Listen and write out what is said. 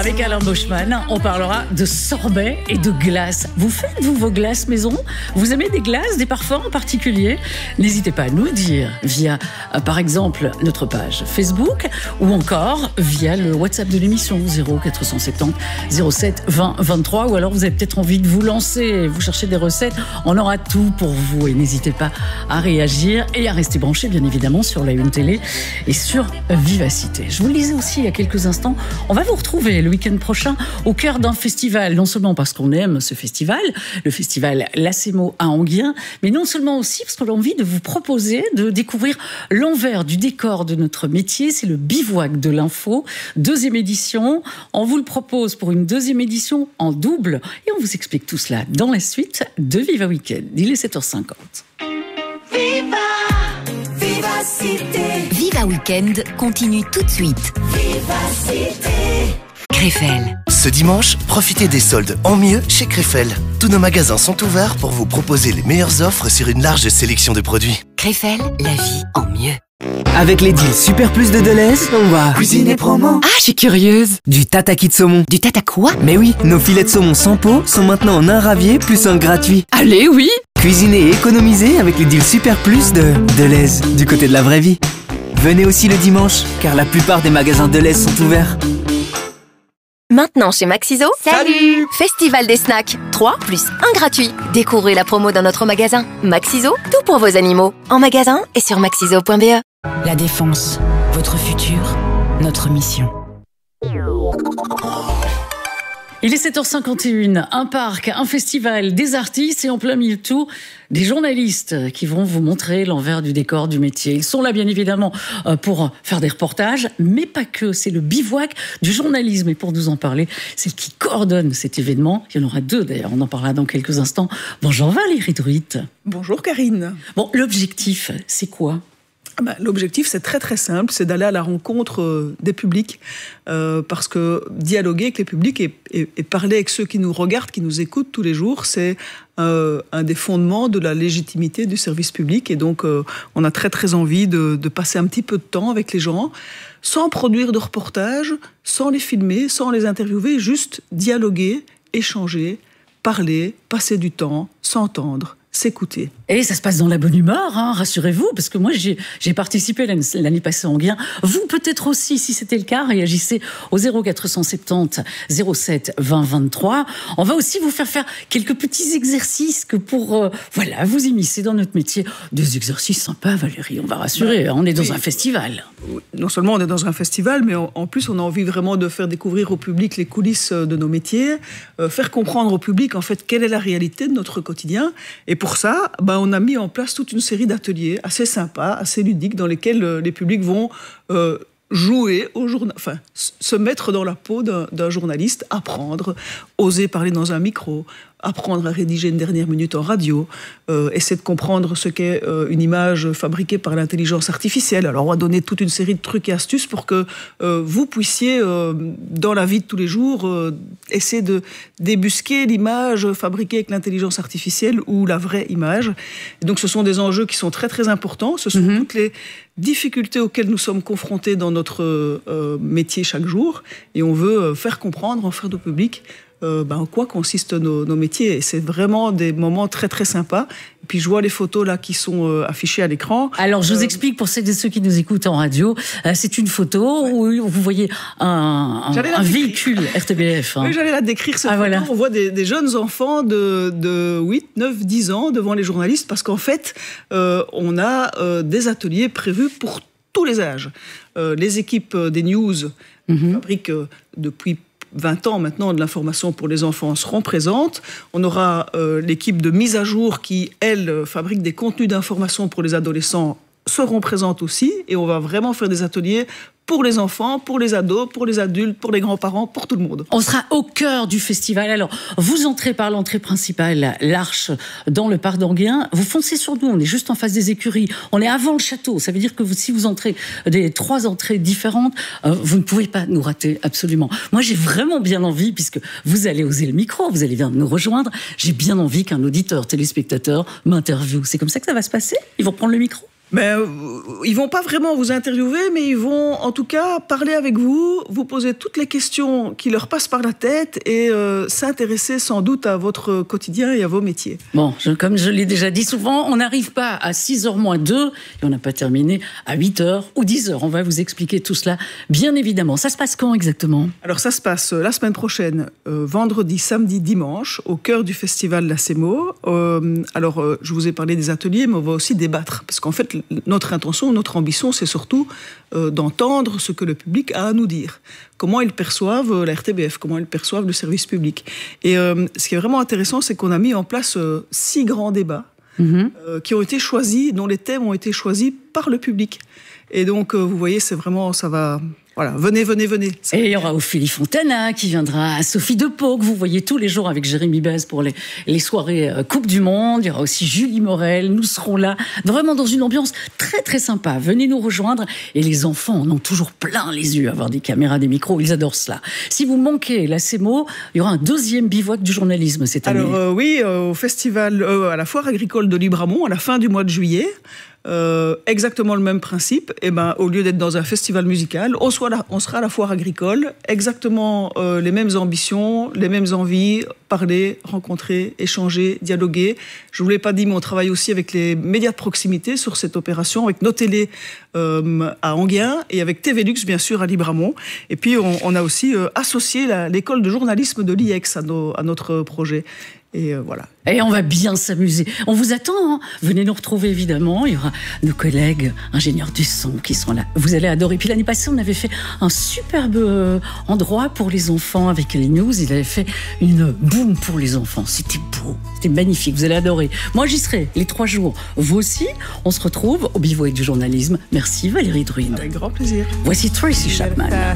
Avec Alain Bauchmann, on parlera de sorbet et de glace. Vous faites, vous, vos glaces maison? Vous aimez des glaces, des parfums en particulier? N'hésitez pas à nous le dire via, par exemple, notre page Facebook ou encore via le WhatsApp de l'émission 0470 07 20 23. Ou alors vous avez peut-être envie de vous lancer, vous cherchez des recettes. On aura tout pour vous et n'hésitez pas à réagir et à rester branché, bien évidemment, sur la Une Télé et sur Vivacité. Je vous le disais aussi il y a quelques instants, on va vous retrouver le week-end prochain au cœur d'un festival, non seulement parce qu'on aime ce festival, le festival Lacemo à Enghien, mais non seulement aussi parce qu'on a envie de vous proposer de découvrir l'envers du décor de notre métier. C'est le bivouac de l'info, 2e édition. On vous le propose pour une 2e édition en double et on vous explique tout cela dans la suite de Viva Weekend. Il est 7h50. Viva, Vivacité. Viva Weekend continue tout de suite. Vivacité. Krefel. Ce dimanche, profitez des soldes en mieux chez Krefel. Tous nos magasins sont ouverts pour vous proposer les meilleures offres sur une large sélection de produits. Krefel, la vie en mieux. Avec les deals Super Plus de Deleuze, on va cuisiner promo. Ah, je suis curieuse. Du tataki de saumon. Du tata quoi? Mais oui, nos filets de saumon sans peau sont maintenant en un ravier plus un gratuit. Allez, oui. Cuisiner et économiser avec les deals Super Plus de Deleuze, du côté de la vraie vie. Venez aussi le dimanche, car la plupart des magasins Deleuze sont ouverts. Maintenant chez Maxiso, Salut. Festival des snacks, 3 plus 1 gratuit. Découvrez la promo dans notre magasin. Maxiso, tout pour vos animaux. En magasin et sur maxiso.be. La défense, votre futur, notre mission. Il est 7h51, un parc, un festival, des artistes et en plein milieu de tout, des journalistes qui vont vous montrer l'envers du décor du métier. Ils sont là bien évidemment pour faire des reportages, mais pas que. C'est le bivouac du journalisme et pour nous en parler, celle qui coordonne cet événement. Il y en aura 2 d'ailleurs, on en parlera dans quelques instants. Bonjour Valérie Druit. Bonjour Karine. Bon, l'objectif, c'est quoi ? L'objectif, c'est très très simple, c'est d'aller à la rencontre des publics, parce que dialoguer avec les publics et parler avec ceux qui nous regardent, qui nous écoutent tous les jours, c'est un des fondements de la légitimité du service public. Et donc, on a très très envie de passer un petit peu de temps avec les gens, sans produire de reportages, sans les filmer, sans les interviewer, juste dialoguer, échanger, parler, passer du temps, s'entendre, s'écouter. Et ça se passe dans la bonne humeur, hein, rassurez-vous, parce que moi j'ai participé l'année passée en Enghien. Vous peut-être aussi, si c'était le cas, réagissez au 0470 07 20 23. On va aussi vous faire quelques petits exercices que pour voilà, vous immiscer dans notre métier. Des exercices sympas, Valérie, on va rassurer, on est dans un festival. Non seulement on est dans un festival, mais en plus on a envie vraiment de faire découvrir au public les coulisses de nos métiers, faire comprendre au public en fait quelle est la réalité de notre quotidien. Et pour ça, on a mis en place toute une série d'ateliers assez sympas, assez ludiques, dans lesquels les publics vont jouer au journal, enfin se mettre dans la peau d'un journaliste, apprendre, oser parler dans un micro, apprendre à rédiger une dernière minute en radio, essayer de comprendre ce qu'est une image fabriquée par l'intelligence artificielle. Alors on va donner toute une série de trucs et astuces pour que vous puissiez, dans la vie de tous les jours, essayer de débusquer l'image fabriquée avec l'intelligence artificielle ou la vraie image. Et donc ce sont des enjeux qui sont très très importants. Ce sont toutes les difficultés auxquelles nous sommes confrontés dans notre métier chaque jour. Et on veut faire comprendre, en faire au public en quoi consistent nos métiers. Et c'est vraiment des moments très très sympas. Et puis je vois les photos là qui sont affichées à l'écran. Alors je vous explique pour celles et ceux qui nous écoutent en radio, c'est une photo où vous voyez un véhicule RTBF. Hein. Oui, j'allais la décrire cette photo. Voilà. On voit des jeunes enfants de 8, 9, 10 ans devant les journalistes parce qu'en fait, on a des ateliers prévus pour tous les âges. Les équipes des news fabriquent depuis 20 ans maintenant de l'information pour les enfants seront présentes. On aura l'équipe de mise à jour qui, elle, fabrique des contenus d'information pour les adolescents seront présentes aussi. Et on va vraiment faire des ateliers pour les enfants, pour les ados, pour les adultes, pour les grands-parents, pour tout le monde. On sera au cœur du festival. Alors, vous entrez par l'entrée principale, l'Arche, dans le parc d'Enghien. Vous foncez sur nous, on est juste en face des écuries. On est avant le château. Ça veut dire que si vous entrez des 3 entrées différentes, vous ne pouvez pas nous rater, absolument. Moi, j'ai vraiment bien envie, puisque vous allez oser le micro, vous allez venir nous rejoindre, j'ai bien envie qu'un auditeur, téléspectateur m'interviewe. C'est comme ça que ça va se passer ? Ils vont prendre le micro ? Mais ils vont pas vraiment vous interviewer, mais ils vont en tout cas parler avec vous, vous poser toutes les questions qui leur passent par la tête et s'intéresser sans doute à votre quotidien et à vos métiers. Bon, comme je l'ai déjà dit souvent, on n'arrive pas à 6h moins 2 et on n'a pas terminé à 8h ou 10h. On va vous expliquer tout cela, bien évidemment. Ça se passe quand exactement ? Alors ça se passe la semaine prochaine, vendredi, samedi, dimanche, au cœur du festival La Semo. Je vous ai parlé des ateliers, mais on va aussi débattre. Parce qu'en fait, notre intention, notre ambition, c'est surtout d'entendre ce que le public a à nous dire. Comment ils perçoivent la RTBF, comment ils perçoivent le service public. Et ce qui est vraiment intéressant, c'est qu'on a mis en place 6 grands débats qui ont été choisis, dont les thèmes ont été choisis par le public. Et donc, vous voyez, c'est vraiment, ça va... Voilà, venez. Et il y aura Ophélie Fontana qui viendra, Sophie Depau, que vous voyez tous les jours avec Jérémy Bez pour les soirées Coupe du Monde. Il y aura aussi Julie Morel, nous serons là, vraiment dans une ambiance très très sympa. Venez nous rejoindre. Et les enfants en ont toujours plein les yeux, avoir des caméras, des micros, ils adorent cela. Si vous manquez la CEMO, il y aura un 2e bivouac du journalisme cette année. Alors oui, au festival, à la foire agricole de Libramont, à la fin du mois de juillet. Exactement le même principe. Et au lieu d'être dans un festival musical, on sera à la foire agricole, exactement les mêmes ambitions, les mêmes envies, parler, rencontrer, échanger, dialoguer. Je vous l'ai pas dit, mais on travaille aussi avec les médias de proximité sur cette opération, avec nos télés à Enghien et avec TVLux bien sûr à Libramont. Et puis on a aussi associé l'école de journalisme de l'IEX à notre projet. Et voilà. Et on va bien s'amuser. On vous attend, hein. Venez nous retrouver évidemment. Il y aura nos collègues ingénieurs du son qui seront là. Vous allez adorer. Puis l'année passée, on avait fait un superbe endroit pour les enfants avec les news. Il avait fait une boum pour les enfants. C'était beau, c'était magnifique. Vous allez adorer. Moi, j'y serai les 3 jours. Vous aussi. On se retrouve au bivouac du journalisme. Merci Valérie Druide. Avec grand plaisir. Voici Tracy Chapman.